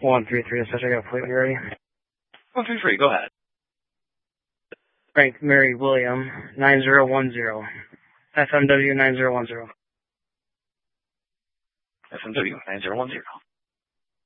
133, especially I got a plate when you're ready. 133, go ahead. Frank Mary William 9010. FMW 9010. FMW 9010.